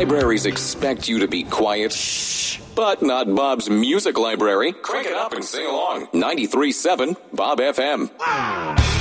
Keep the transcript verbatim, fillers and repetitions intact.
Libraries expect you to be quiet. Shh. But not Bob's Music Library. Crank it up and sing along. ninety-three point seven Bob F M.